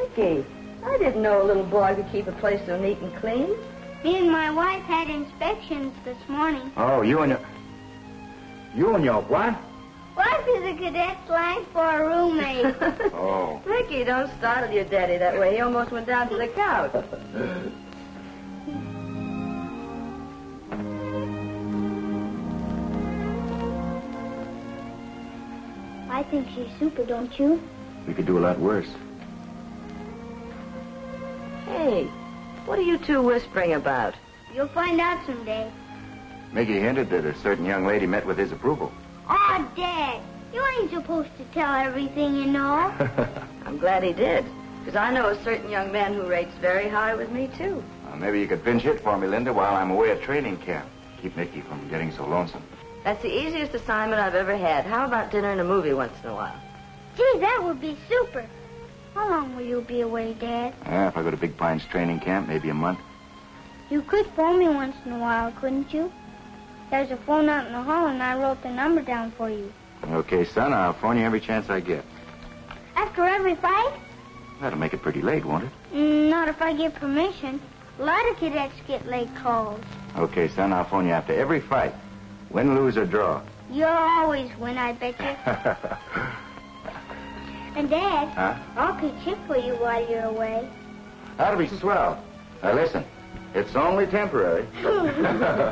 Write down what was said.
Mickey, I didn't know a little boy could keep a place so neat and clean. Me and my wife had inspections this morning. Oh, you and your what? Wife is a cadet slang for a roommate. Oh. Mickey, don't startle your daddy that way. He almost went down to the couch. I think she's super, don't you? We could do a lot worse. Hey, what are you two whispering about? You'll find out someday. Mickey hinted that a certain young lady met with his approval. Oh, Dad, you ain't supposed to tell everything you know. I'm glad he did, because I know a certain young man who rates very high with me, too. Maybe you could pinch hit for me, Linda, while I'm away at training camp. Keep Mickey from getting so lonesome. That's the easiest assignment I've ever had. How about dinner and a movie once in a while? Gee, that would be super. How long will you be away, Dad? If I go to Big Pine's training camp, maybe a month. You could phone me once in a while, couldn't you? There's a phone out in the hall, and I wrote the number down for you. Okay, son, I'll phone you every chance I get. After every fight? That'll make it pretty late, won't it? Not if I get permission. A lot of cadets get late calls. Okay, son, I'll phone you after every fight. Win, lose, or draw. You'll always win, I bet you. And, Dad, Huh? I'll pitch hit for you while you're away. That'll be swell. Now, listen, it's only temporary.